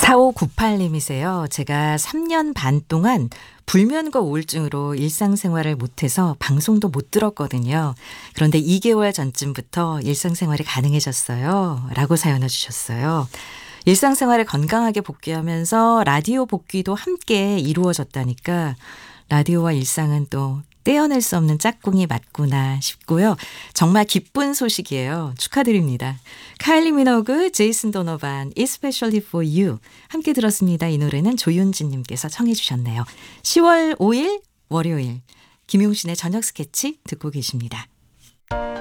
4598님이세요. 제가 3년 반 동안 불면과 우울증으로 일상생활을 못해서 방송도 못 들었거든요. 그런데 2개월 전쯤부터 일상생활이 가능해졌어요. 라고 사연을 주셨어요. 일상생활에 건강하게 복귀하면서 라디오 복귀도 함께 이루어졌다니까 라디오와 일상은 또 떼어낼 수 없는 짝꿍이 맞구나 싶고요. 정말 기쁜 소식이에요. 축하드립니다. 카일리 미노그, 제이슨 도노반, Especially for You 함께 들었습니다. 이 노래는 조윤진 님께서 청해 주셨네요. 10월 5일 월요일 김용신의 저녁 스케치 듣고 계십니다.